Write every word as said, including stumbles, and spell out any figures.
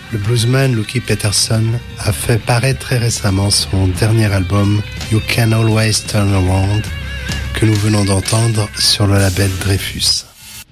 Le bluesman Lucky Peterson a fait paraître très récemment son dernier album You Can Always Turn Around que nous venons d'entendre sur le label Dreyfus.